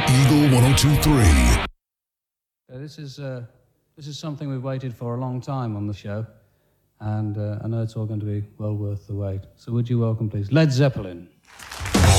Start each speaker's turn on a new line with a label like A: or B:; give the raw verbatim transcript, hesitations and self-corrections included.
A: Eagle one oh two point three.
B: Uh, this is uh, this is something we've waited for a long time on the show, and uh, I know it's all going to be well worth the wait. So would you welcome, please, Led Zeppelin.